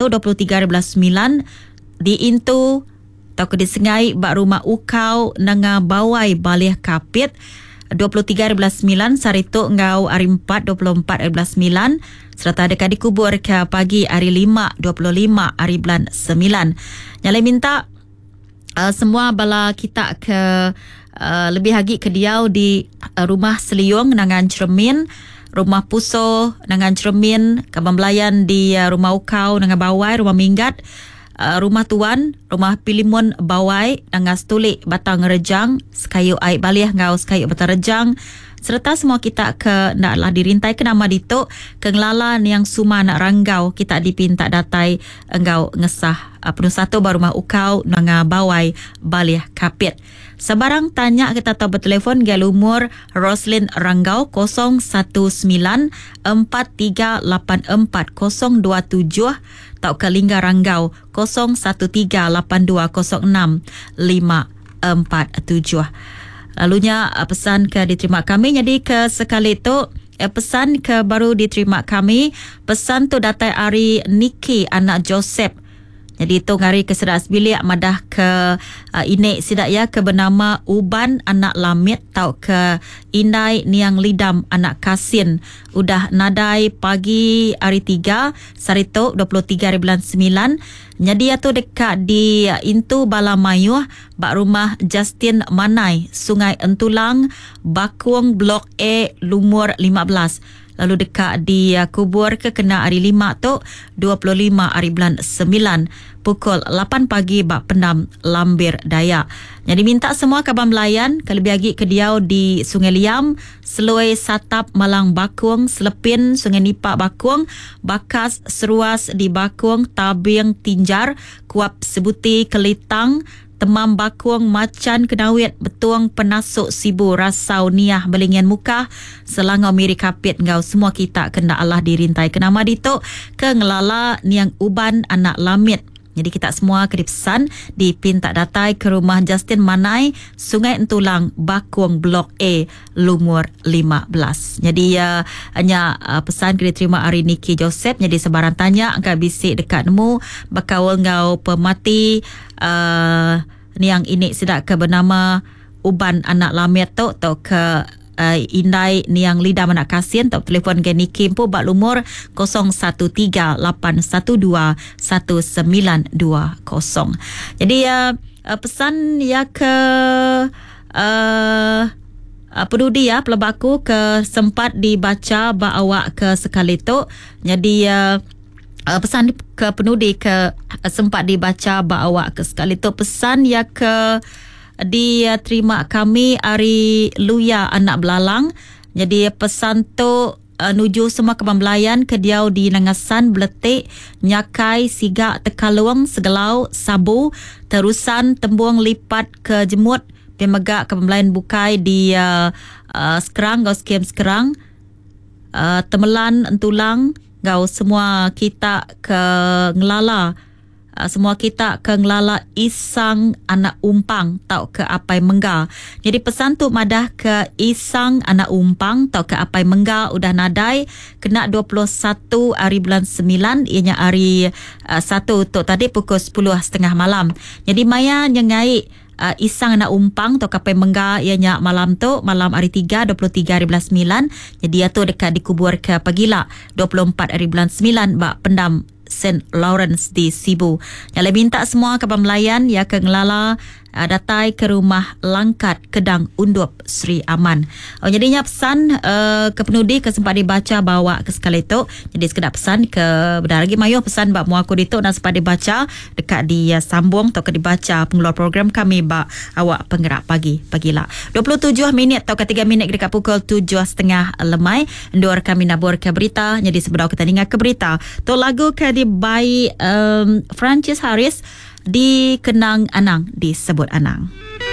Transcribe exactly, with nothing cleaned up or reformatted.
Sarito dua puluh tiga ribu sembilan di Intu atau ke di Sengai bak rumah ukau nanga bawai balih kapit dua puluh tiga ribu sembilan. Sarito ngau hari empat dua puluh empat ribu sembilan serta dekat dikubur ke pagi hari lima dua puluh lima hari bulan sembilan. Nyalai minta uh, semua bala kita ke uh, lebih lagi ke diau di uh, rumah Seliung nangan cermin, rumah Puso nangan cermin, Kabambelayan di uh, rumah ukau nangan bawai, rumah Minggat, Uh, rumah Tuan, rumah Pilimun Bawai, nangas tulik Batang Rejang, Sekayu Air Baliah ngau Sekayu Batang Rejang, serta semua kita ke naklah dirintai ke nama dituk ke ngelalan yang suma nak ranggau kita dipinta datai engau ngesah uh, penuh satu baru rumah ukau nanga bawai Baliah Kapit. Sebarang tanya kita tahu bertelefon gal umur Roslyn Ranggau kosong satu sembilan empat tiga lapan empat kosong dua tujuh atau ke Lingga Ranggau kosong satu tiga lapan dua kosong enam lima empat tujuh. Lalunya pesan ke diterima kami. Jadi ke sekali itu pesan ke baru diterima kami. Pesan tu datai Ari Niki anak Joseph. Jadi itu ngari ke sedak bilik madah ke uh, inek sidak ya ke bernama Uban anak Lamit tau ke Indai Niang Lidam anak Kasin. Udah nadai pagi hari tiga Sarito dua puluh tiga hari bulan sembilan. Jadi itu dekat di uh, Intu Balamayuh bak rumah Justin Manai Sungai Entulang Bakuang Blok A Lumur lima belas. Lalu dekat di uh, kubur ke kena hari lima tu dua puluh lima hari bulan sembilan pukul lapan pagi bak pendam Lambir Dayak. Jadi minta semua kabar melayan kelebih lagi ke diau di Sungai Liam, Seloi Satap Malang Bakuang, Selepin Sungai Nipak Bakuang, Bakas Seruas di Bakuang, Tabing Tinjar, Kuap Sebuti Kelitang, Temam Bakuang Macan Kenawit Betuang Penasuk Sibu Rasau Niah Belingan Muka Selangau Miri Kapit ngau semua kita kena Allah dirintai ke nama dituk ke ngelala Niang Uban anak Lamit. Jadi kita semua kedipsan dipinta datai ke rumah Justin Manai Sungai Entulang Bakuang Blok A Lumur lima belas. Jadi uh, hanya uh, pesan kena terima Ari Niki Joseph. Jadi sebarang tanya angka bisik dekat nemu bakal ngau pemati uh, ni yang ini sedak ke bernama Uban anak Lamit tu atau ke uh, Indai Niang Lidam anak Kasin atau telefon ke Niki pun bak lumur kosong satu tiga lapan satu dua satu sembilan dua kosong. Jadi uh, uh, pesan ya ke uh, uh, peduli ya pelebaku ke sempat dibaca bak awak ke sekali tu. Jadi uh, Uh, pesan ke penudi ke uh, sempat dibaca bak awak ke sekali tu pesan ya ke dia terima kami Ari Luya anak Belalang. Jadi pesan tu uh, nuju semua kebambelayan ke diau di Nangasan Beletik Nyakai Sigak Tekaluang Segelau Sabu terusan Tembuang Lipat ke Jemut pemegak kebambelayan bukai di uh, uh, Sekerang Gau Skem Sekerang uh, Temelan Entulang Gau semua kita ke ngelala uh, semua kita ke ngelala Isang anak Umpang tau ke Apai Mengga. Jadi pesan tu madah ke Isang anak Umpang tau ke Apai Mengga udah nadai kena dua puluh satu hari bulan sembilan ianya hari uh, satu tu tadi pukul sepuluh setengah malam. Jadi maya nyengai Uh, Isang anak Umpang atau Kapai Mengga ianya malam tu malam hari tiga dua puluh tiga hari bulan sembilan. Jadi ia tu dekat dikubur ke Pagila dua puluh empat hari bulan sembilan bak pendam Saint Lawrence di Sibu. Yang lebih minta semua kabar melayan ya ke ngelala uh, datai ke rumah Langkat Kedang Undup Sri Aman. Oh, jadinya pesan uh, ke penudi ke sempat dibaca bawa ke sekali tu. Jadi sekedar pesan ke benar lagi mayu pesan bak muaku dituk dan sempat dibaca dekat di uh, sambung atau ke dibaca pengeluar program kami bak awak penggerak pagi Pagila. dua puluh tujuh minit atau ke tiga minit dekat pukul tujuh setengah lemai. Endor kami nabur ke berita. Jadi sebelum kita dengar ke berita tu lagu ke di by um, Francis Harris di Kenang Anang disebut Anang.